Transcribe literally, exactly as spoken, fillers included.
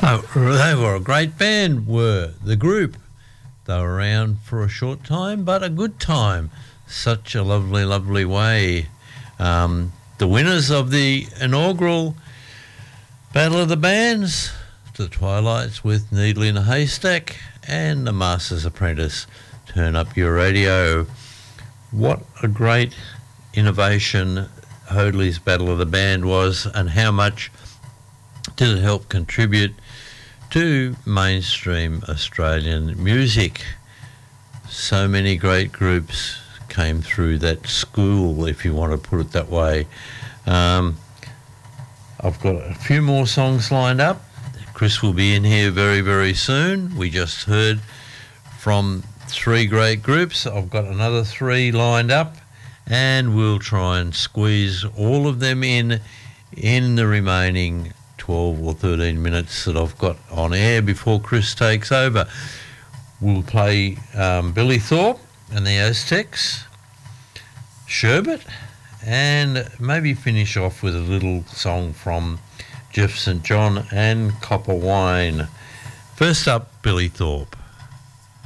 Oh, they were a great band, were the group. They were around for a short time, but a good time. Such a lovely, lovely way. Um, the winners of the inaugural Battle of the Bands, The Twilights with Needle in a Haystack, and The Master's Apprentice, Turn Up Your Radio. What a great innovation Hoadley's Battle of the Band was, and how much did it help contribute to mainstream Australian music. So many great groups came through that school, if you want to put it that way. Um, I've got a few more songs lined up. Chris will be in here very, very soon. We just heard from three great groups. I've got another three lined up, and we'll try and squeeze all of them in in the remaining twelve or thirteen minutes that I've got on air before Chris takes over. We'll play um, Billy Thorpe and the Aztecs, Sherbet, and maybe finish off with a little song from Jeff Saint John and Copper Wine. First up, Billy Thorpe.